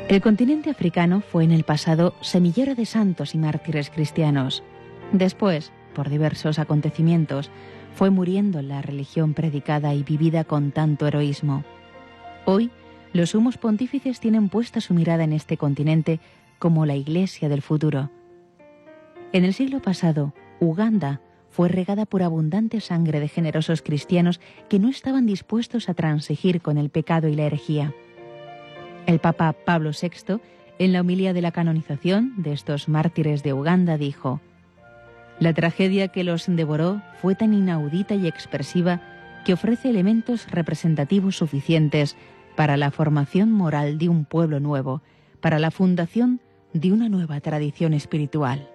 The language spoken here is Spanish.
El continente africano fue en el pasado semillero de santos y mártires cristianos. Después, por diversos acontecimientos, fue muriendo la religión predicada y vivida con tanto heroísmo. Hoy, los sumos pontífices tienen puesta su mirada en este continente como la Iglesia del futuro. En el siglo pasado, Uganda fue regada por abundante sangre de generosos cristianos que no estaban dispuestos a transigir con el pecado y la herejía. El Papa Pablo VI, en la homilía de la canonización de estos mártires de Uganda, dijo: «La tragedia que los devoró fue tan inaudita y expresiva que ofrece elementos representativos suficientes para la formación moral de un pueblo nuevo, para la fundación de una nueva tradición espiritual».